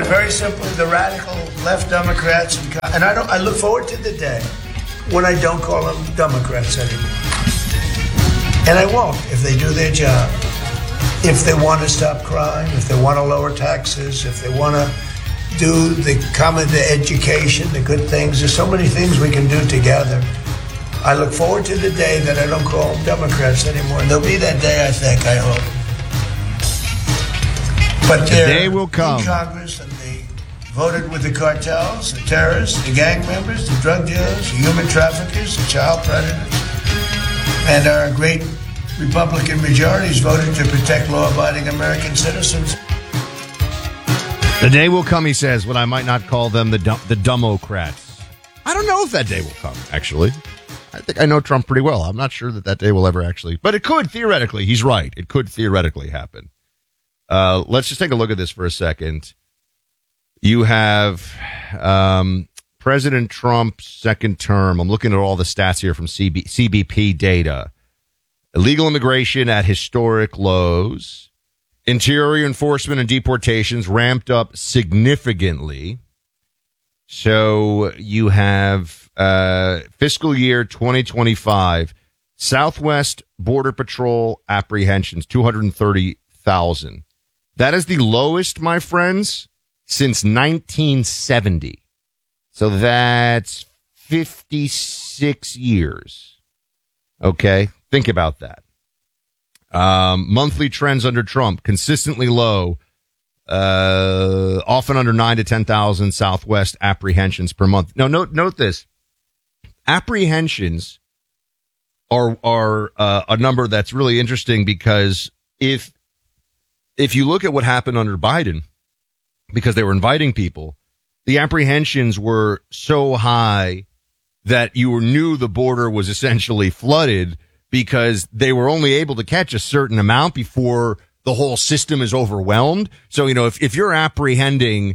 very simply, the radical left Democrats, and I look forward to the day when I don't call them Democrats anymore. And I won't if they do their job. If they want to stop crime, if they want to lower taxes, if they want to do the common education, the good things. There's so many things we can do together. I look forward to the day that I don't call them Democrats anymore. And there'll be that day, I think, I hope. But the day will come. In Congress, and they voted with the cartels, the terrorists, the gang members, the drug dealers, the human traffickers, the child predators. And our great Republican majorities voted to protect law-abiding American citizens. The day will come, he says, when I might not call them the Dummocrats. I don't know if that day will come, actually. I think I know Trump pretty well. I'm not sure that day will ever actually, but it could theoretically. He's right. It could theoretically happen. Let's just take a look at this for a second. You have President Trump's second term. I'm looking at all the stats here from CBP data. Illegal immigration at historic lows. Interior enforcement and deportations ramped up significantly. So you have fiscal year 2025, Southwest Border Patrol apprehensions, 230,000. That is the lowest, my friends, since 1970. So that's 56 years. Okay, think about that. Monthly trends under Trump, consistently low, often under 9 to 10,000 Southwest apprehensions per month. Now, note this. Apprehensions are a number that's really interesting because if you look at what happened under Biden, because they were inviting people, the apprehensions were so high that you knew the border was essentially flooded because they were only able to catch a certain amount before the whole system is overwhelmed. So, if you're apprehending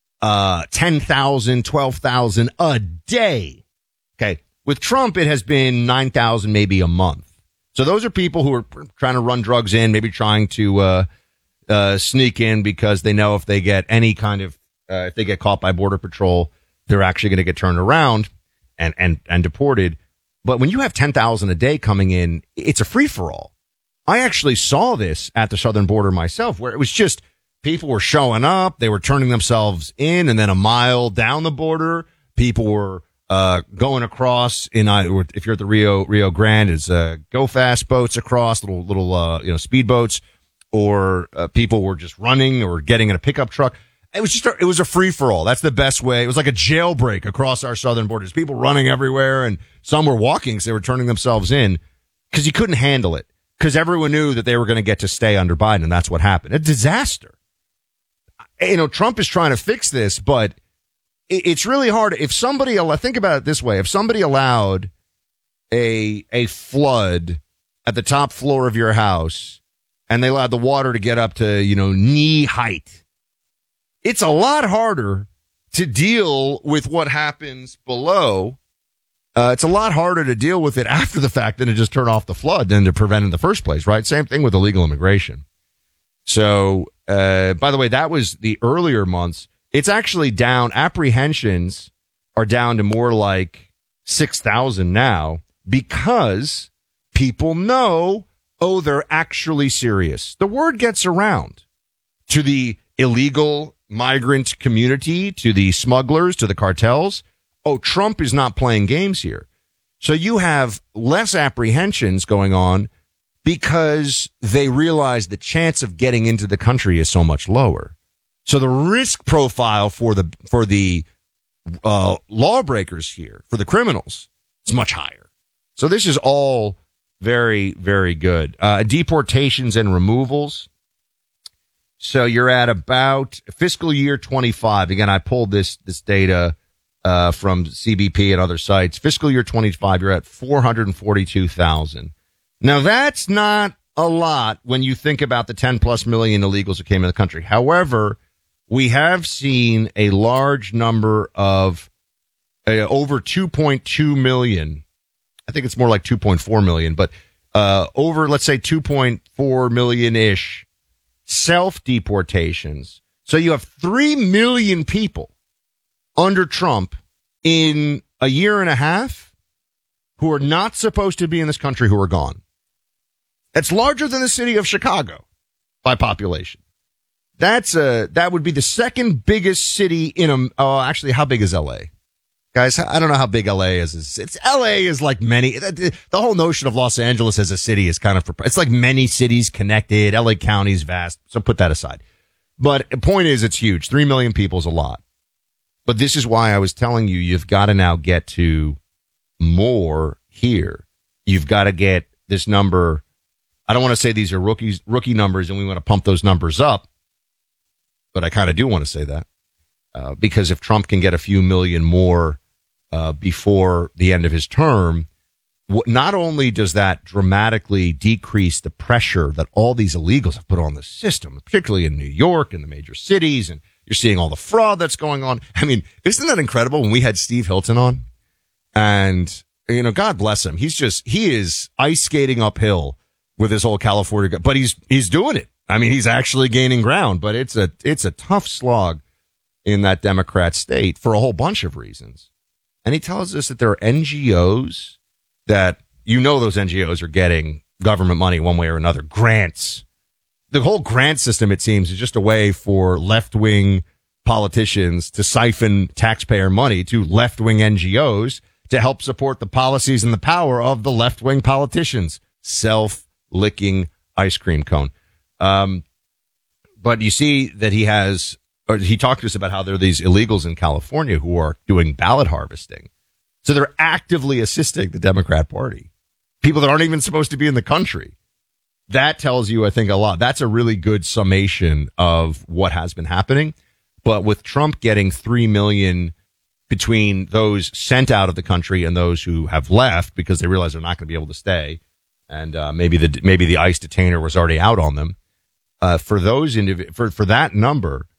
10,000, 12,000 a day, okay, with Trump, it has been 9,000 maybe a month. So those are people who are trying to run drugs in, maybe trying to sneak in because they know if they get any kind of, if they get caught by Border Patrol, they're actually going to get turned around and deported. But when you have 10,000 a day coming in, it's a free-for-all. I actually saw this at the southern border myself, where it was just people were showing up, they were turning themselves in, and then a mile down the border, people were going across if you're at the Rio Grande, is go fast boats across, little speedboats, or people were just running or getting in a pickup truck. It was a free for all. That's the best way. It was like a jailbreak across our southern borders. People running everywhere, and some were walking because they were turning themselves in because you couldn't handle it, because everyone knew that they were going to get to stay under Biden, and that's what happened. A disaster. Trump is trying to fix this, but it's really hard. If somebody, think about it this way, if somebody allowed a flood at the top floor of your house and they allowed the water to get up to, knee height, it's a lot harder to deal with what happens below. It's a lot harder to deal with it after the fact than to just turn off the flood than to prevent it in the first place, right? Same thing with illegal immigration. So, by the way, that was the earlier months. It's actually down. Apprehensions are down to more like 6,000 now because people know, they're actually serious. The word gets around to the illegal migrant community, to the smugglers, to the cartels. Trump is not playing games here. So you have less apprehensions going on because they realize the chance of getting into the country is so much lower. So the risk profile for the lawbreakers here, for the criminals, is much higher. So this is all very, very good. Deportations and removals. So you're at about fiscal year 25. Again, I pulled this data from CBP and other sites. Fiscal year 25, you're at 442,000. Now, that's not a lot when you think about the 10 plus million illegals who came into the country. However, we have seen a large number of over 2.2 million. I think it's more like 2.4 million, but over, let's say, 2.4 million-ish self-deportations. So you have 3 million people under Trump in a year and a half who are not supposed to be in this country who are gone. That's larger than the city of Chicago by population. That would be the second biggest city in actually, how big is LA? Guys, I don't know how big LA is. It's LA is like many. The whole notion of Los Angeles as a city is kind of, it's like many cities connected. LA County is vast. So put that aside. But the point is, it's huge. 3 million people is a lot. But this is why I was telling you, you've got to now get to more here. You've got to get this number. I don't want to say these are rookie numbers and we want to pump those numbers up. But I kind of do want to say that because if Trump can get a few million more before the end of his term, not only does that dramatically decrease the pressure that all these illegals have put on the system, particularly in New York and the major cities, and you're seeing all the fraud that's going on. I mean, isn't that incredible when we had Steve Hilton on? And, you know, God bless him. He is ice skating uphill with his whole California, but he's doing it. I mean, he's actually gaining ground, but it's a tough slog in that Democrat state for a whole bunch of reasons. And he tells us that there are NGOs that, you know, those NGOs are getting government money one way or another, grants. The whole grant system, it seems, is just a way for left-wing politicians to siphon taxpayer money to left-wing NGOs to help support the policies and the power of the left-wing politicians. Self-licking ice cream cone. But you see that he talked to us about how there are these illegals in California who are doing ballot harvesting. So they're actively assisting the Democrat Party. People that aren't even supposed to be in the country. That tells you, I think, a lot. That's a really good summation of what has been happening. But with Trump getting 3 million between those sent out of the country and those who have left because they realize they're not going to be able to stay, and maybe the ICE detainer was already out on them. For that number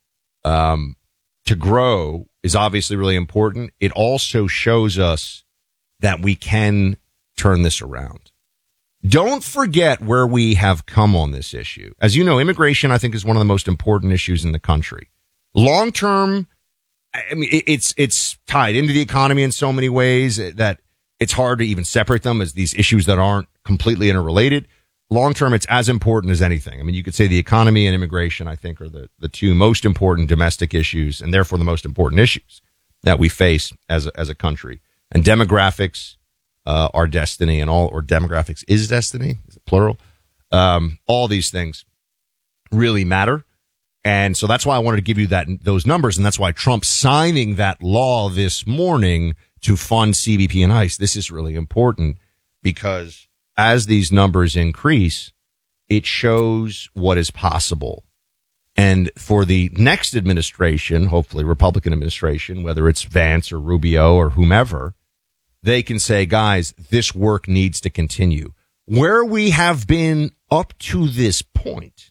to grow is obviously really important. It also shows us that we can turn this around. Don't forget where we have come on this issue. As you know, immigration, I think, is one of the most important issues in the country. Long term, I mean, it's tied into the economy in so many ways that it's hard to even separate them as these issues that aren't completely interrelated. Long term, it's as important as anything. I mean, you could say the economy and immigration, I think, are the two most important domestic issues and therefore the most important issues that we face as a country. And demographics are destiny, or demographics is destiny. Is it plural? All these things really matter. And so that's why I wanted to give you those numbers. And that's why Trump signing that law this morning to fund CBP and ICE. This is really important because as these numbers increase, it shows what is possible. And for the next administration, hopefully Republican administration, whether it's Vance or Rubio or whomever, they can say, guys, this work needs to continue. Where we have been up to this point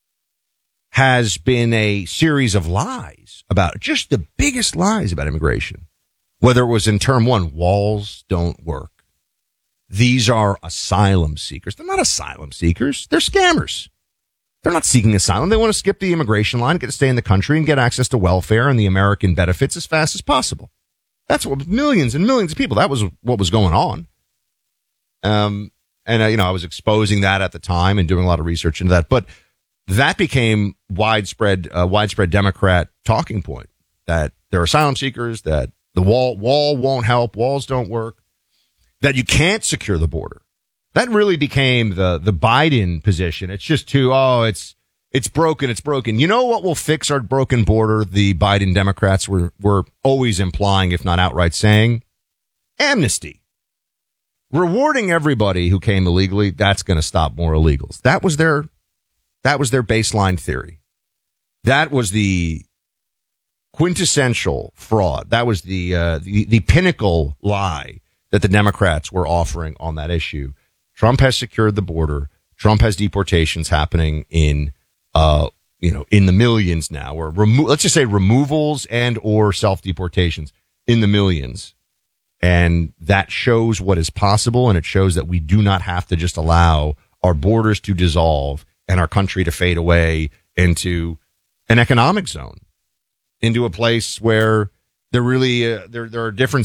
has been a series of lies about just the biggest lies about immigration. Whether it was in term one, walls don't work. These are asylum seekers. They're not asylum seekers. They're scammers. They're not seeking asylum. They want to skip the immigration line, get to stay in the country and get access to welfare and the American benefits as fast as possible. That's what millions and millions of people. That was what was going on. I was exposing that at the time and doing a lot of research into that. But that became widespread Democrat talking point that there are asylum seekers, that the wall won't help, walls don't work, that you can't secure the border. That really became the Biden position. It's just it's broken. It's broken. You know what will fix our broken border? The Biden Democrats were always implying, if not outright saying, amnesty. Rewarding everybody who came illegally. That's going to stop more illegals. That was their baseline theory. That was the quintessential fraud. That was the pinnacle lie that the Democrats were offering on that issue. Trump has secured the border. Trump has deportations happening in the millions now, or let's just say removals and or self-deportations in the millions. And that shows what is possible. And it shows that we do not have to just allow our borders to dissolve and our country to fade away into an economic zone into a place where there really there are different